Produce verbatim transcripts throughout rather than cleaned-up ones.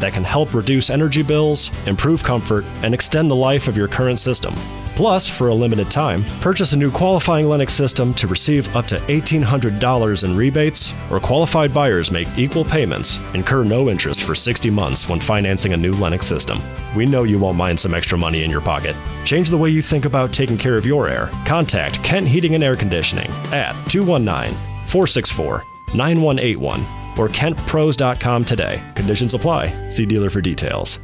that can help reduce energy bills, improve comfort, and extend the life of your current system. Plus, for a limited time, purchase a new qualifying Lennox system to receive up to eighteen hundred dollars in rebates, or qualified buyers make equal payments, incur no interest for sixty months when financing a new Lennox system. We know you won't mind some extra money in your pocket. Change the way you think about taking care of your air. Contact Kent Heating and Air Conditioning at two one nine, four six four, nine one eight one or kent pros dot com today. Conditions apply. See dealer for details.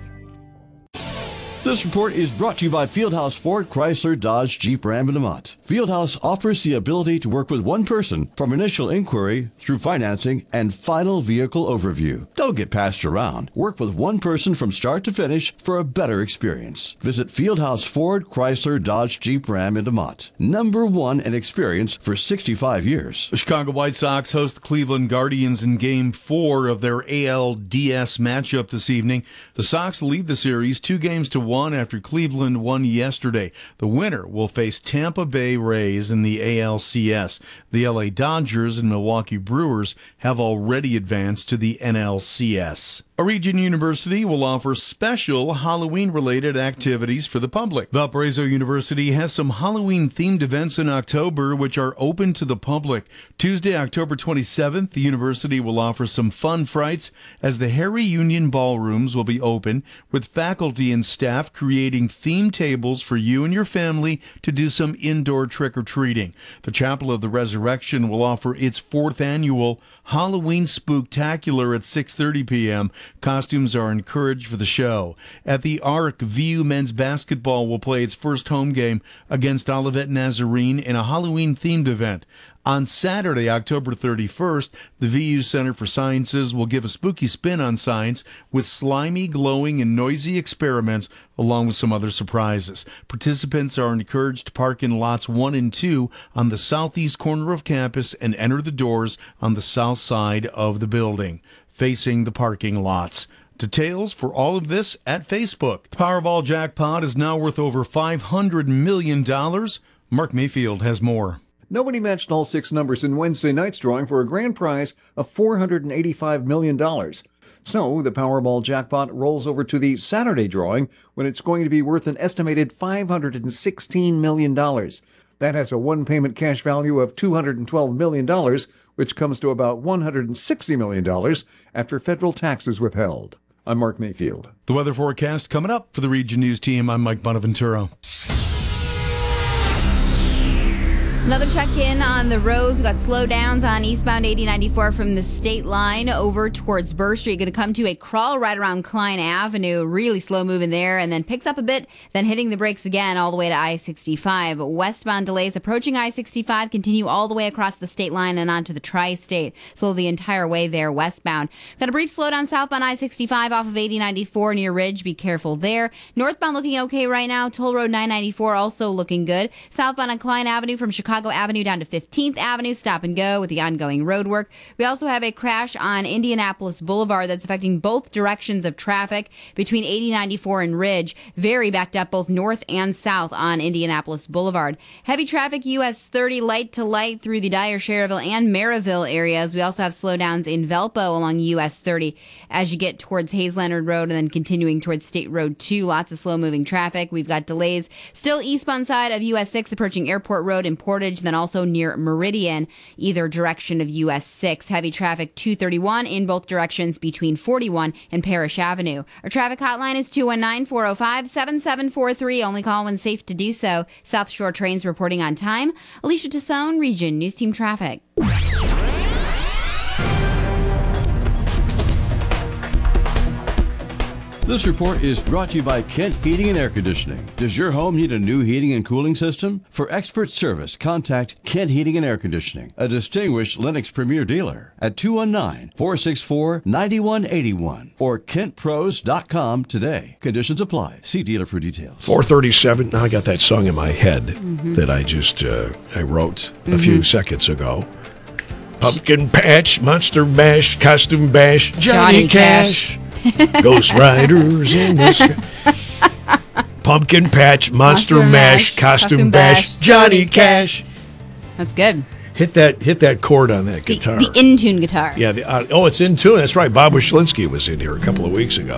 This report is brought to you by Fieldhouse Ford, Chrysler, Dodge, Jeep, Ram, and DeMont. Fieldhouse offers the ability to work with one person from initial inquiry through financing and final vehicle overview. Don't get passed around. Work with one person from start to finish for a better experience. Visit Fieldhouse Ford, Chrysler, Dodge, Jeep, Ram, and DeMont. Number one in experience for sixty-five years. The Chicago White Sox host the Cleveland Guardians in Game four of their A L D S matchup this evening. The Sox lead the series two games to one after Cleveland won yesterday. The winner will face Tampa Bay Rays in the A L C S. The L A Dodgers and Milwaukee Brewers have already advanced to the N L C S. A Region University will offer special Halloween-related activities for the public. Valparaiso University has some Halloween-themed events in October which are open to the public. Tuesday, October twenty-seventh, the university will offer some fun frights as the Harry Union ballrooms will be open, with faculty and staff creating themed tables for you and your family to do some indoor trick-or-treating. The Chapel of the Resurrection will offer its fourth annual Halloween Spooktacular at six thirty p.m. Costumes are encouraged for the show. At the Arc, V U men's basketball will play its first home game against Olivet Nazarene in a Halloween-themed event. On Saturday, October thirty-first, the V U Center for Sciences will give a spooky spin on science with slimy, glowing, and noisy experiments, along with some other surprises. Participants are encouraged to park in lots one and two on the southeast corner of campus and enter the doors on the south side of the building, facing the parking lots. Details for all of this at Facebook. The Powerball jackpot is now worth over five hundred million dollars. Mark Mayfield has more. Nobody matched all six numbers in Wednesday night's drawing for a grand prize of four hundred eighty-five million dollars. So the Powerball jackpot rolls over to the Saturday drawing when it's going to be worth an estimated five hundred sixteen million dollars. That has a one-payment cash value of two hundred twelve million dollars, which comes to about one hundred sixty million dollars after federal taxes withheld. I'm Mark Mayfield. The weather forecast coming up for the Region News team. I'm Mike Bonaventura. Another check-in on the roads. We've got slowdowns on eastbound eighty ninety-four from the state line over towards Burr Street. Going to come to a crawl right around Klein Avenue. Really slow moving there, and then picks up a bit, then hitting the brakes again all the way to I sixty-five. Westbound delays approaching I sixty-five continue all the way across the state line and onto the tri-state. Slow the entire way there westbound. Got a brief slowdown southbound I sixty-five off of eighty ninety-four near Ridge. Be careful there. Northbound looking okay right now. Toll Road nine ninety-four also looking good. Southbound on Klein Avenue from Chicago Avenue down to fifteenth Avenue, stop and go with the ongoing road work. We also have a crash on Indianapolis Boulevard that's affecting both directions of traffic between eighty ninety-four and Ridge. Very backed up both north and south on Indianapolis Boulevard. Heavy traffic U S thirty light to light through the Dyer, Cherville, and Maryville areas. We also have slowdowns in Valpo along U S thirty as you get towards Hayes Leonard Road and then continuing towards State Road two. Lots of slow moving traffic. We've got delays still eastbound side of U S six approaching Airport Road in Portage, then also near Meridian, either direction of U S six. Heavy traffic two thirty-one in both directions between forty-one and Parrish Avenue. Our traffic hotline is two one nine, four oh five, seven seven four three. Only call when safe to do so. South Shore trains reporting on time. Alicia Tassone, Region News Team Traffic. This report is brought to you by Kent Heating and Air Conditioning. Does your home need a new heating and cooling system? For expert service, contact Kent Heating and Air Conditioning, a distinguished Lennox Premier dealer, at two one nine, four six four, nine one eight one or kent pros dot com today. Conditions apply. See dealer for details. four thirty-seven. Now I got that song in my head mm-hmm. that I just uh, I wrote mm-hmm. a few seconds ago. Pumpkin Patch, Monster Mash, Costume Bash, Johnny, Johnny Cash. Cash. Ghost Riders in the sky. Pumpkin Patch, Monster, Monster Mash, Costume, Costume Bash, Bash, Johnny Cash. That's good. Hit that hit that chord on that the, guitar. The in-tune guitar. Yeah. The, uh, oh, it's in tune. That's right. Bob Wyszynski was in here a couple of weeks ago.